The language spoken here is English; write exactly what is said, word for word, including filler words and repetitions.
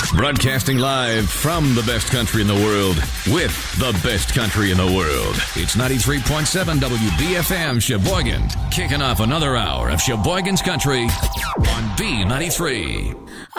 Broadcasting live from the best country in the world with the best country in the world. It's ninety-three point seven W B F M Sheboygan. Kicking off another hour of Sheboygan's Country on B ninety-three.